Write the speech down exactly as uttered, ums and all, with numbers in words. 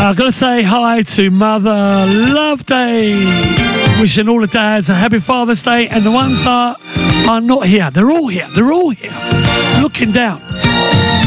I've got to say hi to Mother Love Day. Wishing all the dads a happy Father's Day, and the ones that are not here, they're all here. They're all here. Looking down.